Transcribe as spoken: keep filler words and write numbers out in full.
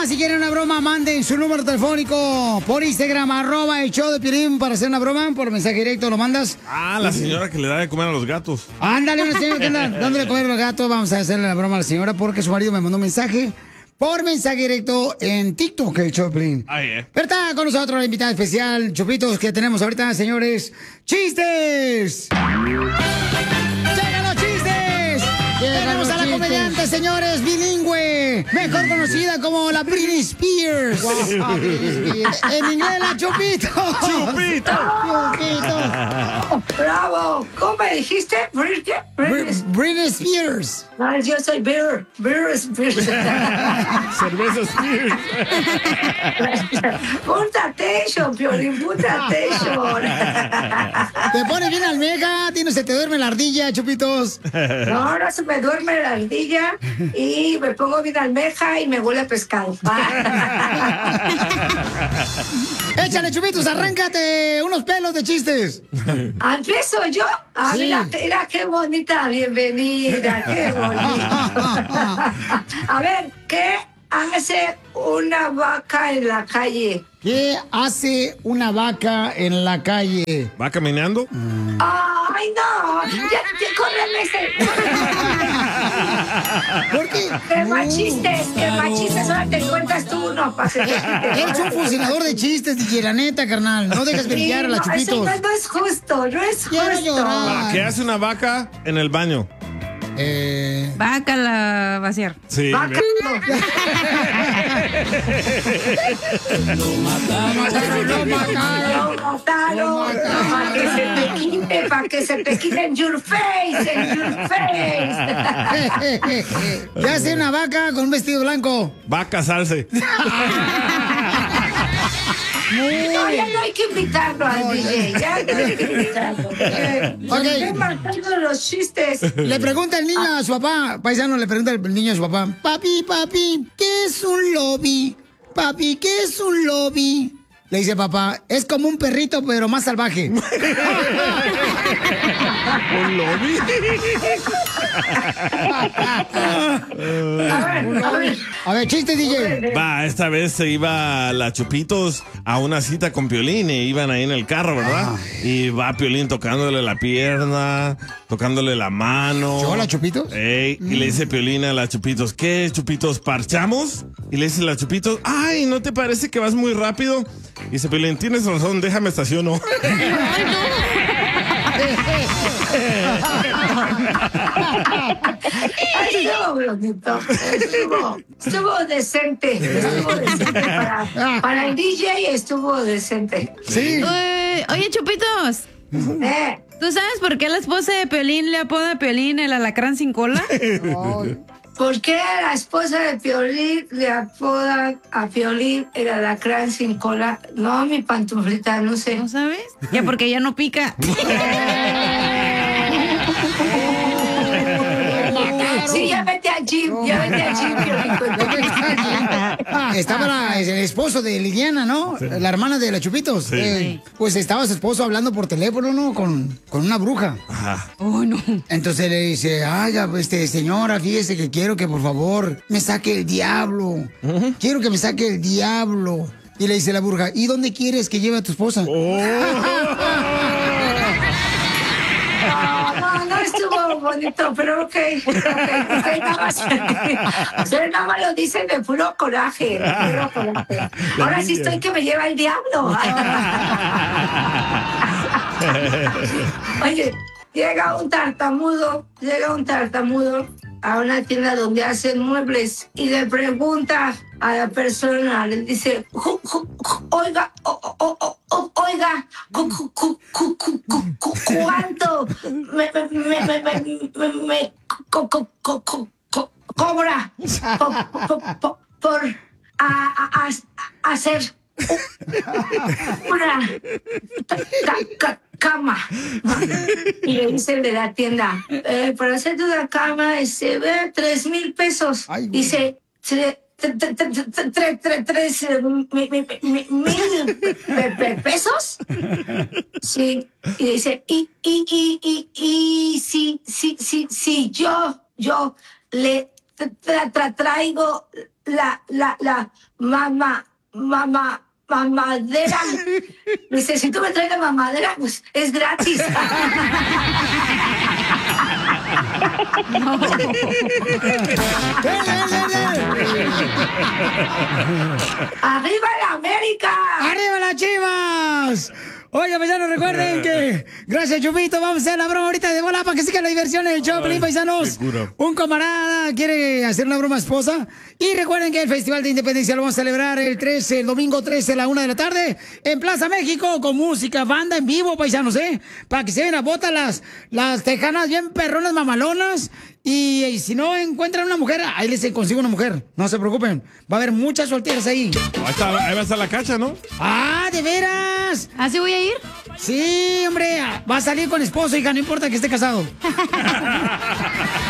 broma. Si quieren una broma, manden su número telefónico por Instagram, arroba el show de Piolín para hacer una broma. Por mensaje directo lo mandas. Ah, la señora que le da de comer a los gatos. Ándale, una señora que anda dándole de comer a los gatos. Vamos a hacerle la broma a la señora porque su marido me mandó un mensaje por mensaje directo en TikTok, el show de Piolín. Ah, yeah. Pero está con nosotros la invitada especial, Chupitos, que tenemos ahorita, señores. ¡Chistes! ¡Llegan los chistes! Tenemos a la comediante, señores, bilingüe, mejor conocida como la Britney Spears. Wow, Britney Spears. En inglés, la Chupito. ¡Chupito! Chupito. ¡Bravo! ¿Cómo me dijiste? ¿Britney? Br- Britney Spears. No, yo soy Beer. Beer Spears. Cerveza Spears. Punta atención, Piolín, punta atención. Te pone bien almeja, ti no se te duerme la ardilla, Chupitos. No, no se me duerme la ardilla y me pongo bien almeja y me huele a pescado. Échale, Chupitos, arráncate unos pelos de chistes. ¿Empiezo yo? Ah, Sí. mira, mira qué bonita bienvenida, qué bonita. A ver, ¿qué hace una vaca en la calle? ¿Qué hace una vaca en la calle? ¿Va caminando? ¡Ay, no! ¡Ya te córreme ese! ¿Por qué? ¡Qué más No, chistes! ¡Qué más claro. chistes! Ahora te cuentas tú uno para que te quite. Eres un fusilador de chistes, D J, la neta, carnal. No dejes brillar a la Sí, no, eso Chupitos. no, no es justo, no es Quiero justo. llorar. Ah, ¿qué hace una vaca en el baño? Eh... Vaca la vaciar. Sí. Vaca, no. Lo mataron, lo mataron. Lo mataron para que se te quite, para que se te quite en your face, en your face. ¿Qué hace una vaca con un vestido blanco? Va a casarse. No, ya no hay que invitarlo al D J, ya no hay que invitarlo. Eh, Ok. Estoy matando los chistes. Le pregunta el niño a su papá, paisano, le pregunta el niño a su papá, papi, papi, ¿qué es un lobby? Papi, ¿qué es un lobby? Le dice papá, es como un perrito, pero más salvaje. ¿Un lobby? A ver, a ver. A ver, chiste, D J. Va, esta vez se iba la Chupitos a una cita con Piolín y iban ahí en el carro, ¿verdad? Y va Piolín tocándole la pierna, tocándole la mano. ¿Yo, la Chupitos? Ey, y le dice Piolín a la Chupitos, ¿qué, Chupitos, parchamos? Y le dice la Chupitos, ay, ¿no te parece que vas muy rápido? Y dice Piolín, tienes razón, déjame estaciono. Ay, estuvo bonito. Estuvo, estuvo decente. Estuvo decente para, para el D J, estuvo decente. Sí. Oye, oye, Chupitos, Eh, ¿tú sabes por qué la esposa de Piolín le apoda a Piolín el alacrán sin cola? ¿Por qué a la esposa de Piolín le apodan a Piolín el alacrán sin cola? No, mi pantuflita, no sé. ¿No sabes? Ya porque ella no pica. Sí, ya vete al gym, ya vete al gym, Piolín. Estaba la- el esposo de Liliana, ¿no? La hermana de la Chupitos. Sí. Eh, pues estaba su esposo hablando por teléfono, ¿no? Con, con una bruja. Ajá. Oh, no. Entonces le dice, ay, este, señora, fíjese que quiero que por favor me saque el diablo. Quiero que me saque el diablo. Y le dice la bruja, ¿y dónde quieres que lleve a tu esposa? No, no, no estuvo bonito, pero ok. okay. Ustedes nada más, ustedes nada más lo dicen de puro coraje, de puro coraje. Ahora sí estoy que me lleva el diablo. Oye, llega un tartamudo, llega un tartamudo a una tienda donde hacen muebles y le pregunta a la persona, le dice, "Ju- ju- ju- oiga, o- o- o- o- oiga, cu- cu- cu- cu- cu- cu- cu- ¿cuánto me, me, me, me, me, me- me co- co- co- co- co- cobra po- po- po- por a- a- a- hacer una ca- ca- cama?" Y le dice el de la tienda, eh, para hacerte una cama se ve tres mil pesos. Ay, güey. Dice, "Tre- tre- tre- tre- tre- tre- tre- tres eh, mi- mi- mi- mi- mil pe- pe- pesos." Sí, y dice, y, y, y, y, y si, si, si, si yo, yo le tra- tra- traigo la, la, la mamá, mamá, mamadera. Dice, si tú me traes la mamadera, pues es gratis. No. ¡Arriba la América! ¡Arriba las Chivas! Oye, paisanos, recuerden que gracias, Chupito, vamos a hacer la broma ahorita de bola para que siga la diversión en el show, Pelín, paisanos. Un camarada quiere hacer una broma a esposa. Y recuerden que el Festival de Independencia lo vamos a celebrar el trece, el domingo trece a la una de la tarde en Plaza México con música, banda en vivo, paisanos, ¿eh? Para que se den a bota las, las tejanas bien perronas, mamalonas. Y, y si no encuentran una mujer, ahí les consigo una mujer. No se preocupen. Va a haber muchas solteras ahí. Ahí, está, ahí va a estar la cacha, ¿no? ¡Ah, de veras! ¿Así voy a ir? Sí, hombre. Va a salir con esposo, hija. No importa que esté casado.